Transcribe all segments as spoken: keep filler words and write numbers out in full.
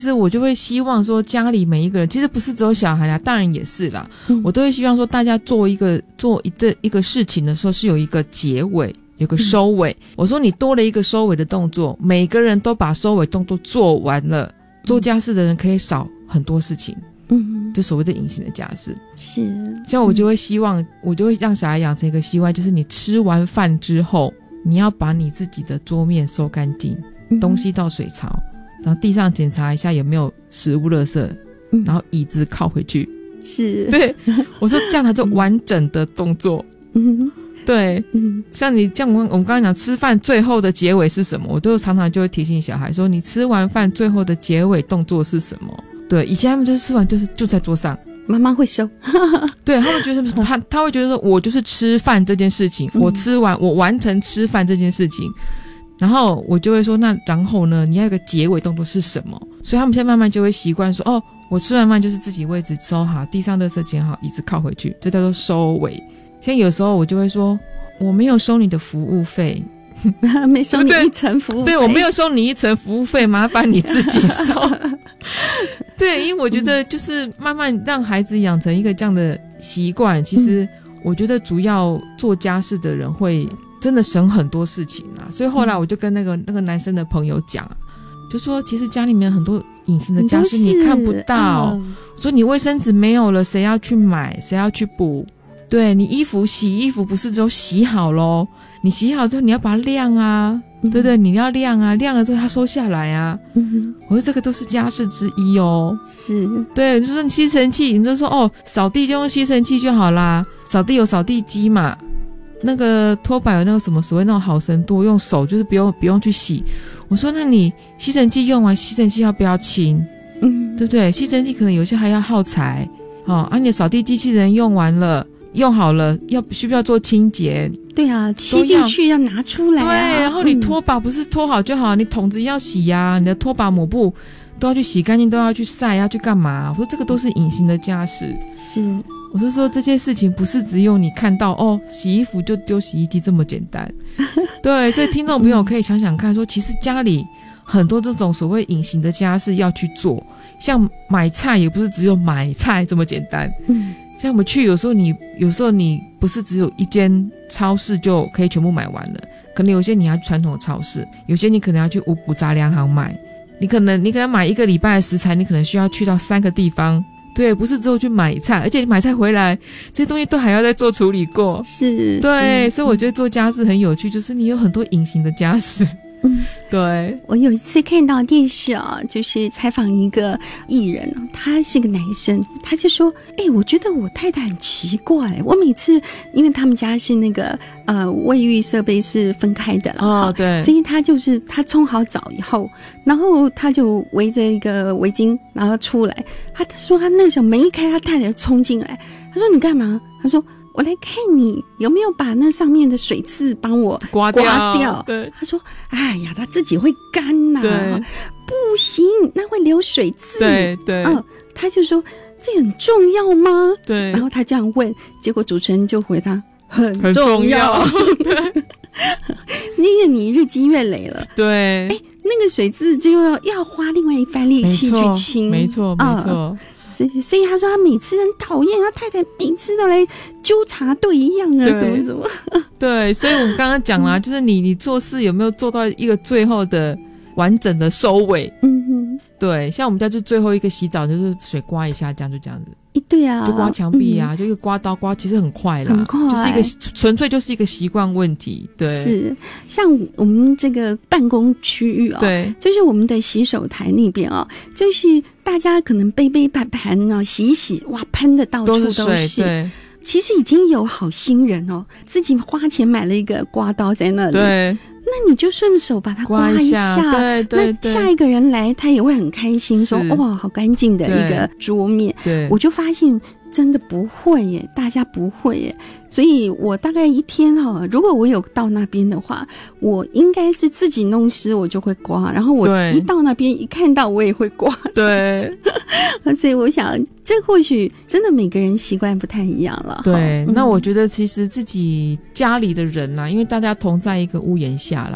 其实我就会希望说家里每一个人，其实不是只有小孩啦，大人也是啦、嗯、我都会希望说大家做一个做一个一个事情的时候是有一个结尾，有个收尾、嗯、我说你多了一个收尾的动作，每个人都把收尾动作做完了，做家事的人可以少很多事情。嗯，这所谓的隐形的家事是， 像我就会希望、嗯、我就会让小孩养成一个习惯，就是你吃完饭之后你要把你自己的桌面收干净、嗯、东西倒水槽，然后地上检查一下有没有食物垃圾、嗯、然后椅子靠回去， 是， 对，我说这样才做完整的动作。嗯，对，嗯，像你这样，我们刚刚讲吃饭最后的结尾是什么，我都常常就会提醒小孩说，你吃完饭最后的结尾动作是什么。对，以前他们就是吃完就是就在桌上， 妈妈会收。 对，他们觉得他他会觉得说我就是吃饭这件事情、嗯、我吃完我完成吃饭这件事情，然后我就会说那然后呢你要有个结尾动作是什么，所以他们现在慢慢就会习惯说，哦，我吃完饭就是自己位置收好，地上垃圾捡好，椅子靠回去，这叫做收尾。像有时候我就会说我没有收你的服务费， 没收你一层服务费， 对，我没有收你一层服务费，麻烦你自己收。对，因为我觉得就是慢慢让孩子养成一个这样的习惯，其实我觉得主要做家事的人会真的省很多事情啊。所以后来我就跟那个那个男生的朋友讲，就说其实家里面很多隐形的家事你看不到，嗯、说你卫生纸没有了谁要去买，谁要去补，对，你衣服洗衣服不是只有洗好咯，你洗好之后你要把它晾啊、嗯、对对，你要晾啊，晾了之后它收下来啊、嗯、我说这个都是家事之一哦。 是， 对，你就说你吸尘器，你就说哦扫地就用吸尘器就好啦，扫地有扫地机嘛，那个拖把有那个什么所谓那种好神多，用手就是不用不用去洗。我说那你吸尘器用完，吸尘器要不要清？嗯，对不对？吸尘器可能有些还要耗材，哦，啊，你的扫地机器人用完了用好了，要需不要做清洁？ 对啊，吸进去要拿出来啊。 对，然后你拖把不是拖好就好、嗯、你桶子要洗啊，你的拖把抹布都要去洗干净，都要去晒，要去干嘛？我说这个都是隐形的家事。 是， 我是说这些事情不是只有你看到哦洗衣服就丢洗衣机这么简单。对，所以听众朋友可以想想看说，其实家里很多这种所谓隐形的家事要去做，像买菜也不是只有买菜这么简单。嗯，像我们去有时候你有时候你不是只有一间超市就可以全部买完了，可能有些你要去传统的超市，有些你可能要去五谷杂粮行买，你可能你可能买一个礼拜的食材，你可能需要去到三个地方。对，不是只有去买菜，而且你买菜回来这些东西都还要再做处理过。 是， 对， 是， 所以我觉得做家事很有趣，就是你有很多隐形的家事。嗯，对， 我有一次看到电视啊，就是采访一个艺人，他是个男生，他就说，哎、欸，我觉得我太太很奇怪，我每次因为他们家是那个呃卫浴设备是分开的了， 哦，对， 所以他就是他冲好澡以后，然后他就围着一个围巾，然后出来，他说他那时候门一开，他太太冲进来，他说你干嘛？他说我来看你有没有把那上面的水渍帮我刮掉。 刮掉。 对， 他说：“哎呀，他自己会干呐、啊，不行，那会留水渍。” 对对， 嗯，他就说：“这很重要吗？” 对， 然后他这样问，结果主持人就回答：“很重要。 很重要”对， 因为你日积月累了， 对， 哎，那个水渍就要要花另外一番力气去清， 没错，没错。嗯， 所以他说他每次很讨厌，他太太每次都来纠察队一样啊，什么什么。 对，所以我们刚刚讲啦，就是你你做事有没有做到一个最后的完整的收尾？嗯哼，对，像我们家就最后一个洗澡就是水刮一下，这样就这样子。 对啊， 就刮墙壁啊、嗯，就一个刮刀刮，其实很快啦， 很快， 就是一个纯粹就是一个习惯问题。对， 是像我们这个办公区域哦， 对， 就是我们的洗手台那边哦，就是大家可能杯杯盘盘啊洗一洗，哇，喷的到处都是。 都是水，对。 其实已经有好心人哦，自己花钱买了一个刮刀在那里。 对。 那你就顺手把它刮一下， 对对对， 那下一个人来他也会很开心说哇好干净的一个桌面。 对， 我就发现真的不会耶，大家不会耶，所以我大概一天哈、哦，如果我有到那边的话，我应该是自己弄湿我就会刮，然后我一到那边一看到我也会刮。 对， 所以我想这或许真的每个人习惯不太一样了。 对、嗯、那我觉得其实自己家里的人啦，因为大家同在一个屋檐下啦，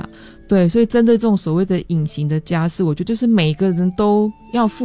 对，所以针对这种所谓的隐形的家事，我觉得就是每个人都要负